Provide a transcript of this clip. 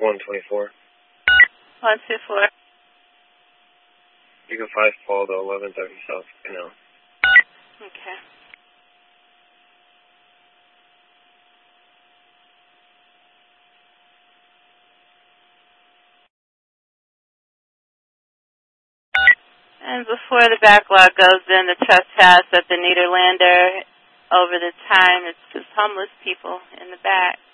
124. 124. You can 5 Paul to 1130 South Canal. Okay. And before the backlog goes in, the trespass at the Nederlander over the time, it's just homeless people in the back.